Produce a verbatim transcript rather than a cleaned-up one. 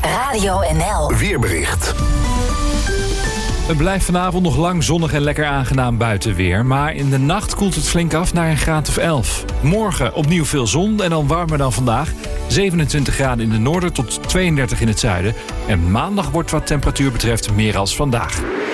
Radio N L Weerbericht. Het blijft vanavond nog lang zonnig en lekker aangenaam buiten weer. Maar in de nacht koelt het flink af naar een graad of elf. Morgen opnieuw veel zon en dan warmer dan vandaag. zevenentwintig graden in het noorden tot tweeëndertig in het zuiden. En maandag wordt wat temperatuur betreft meer als vandaag.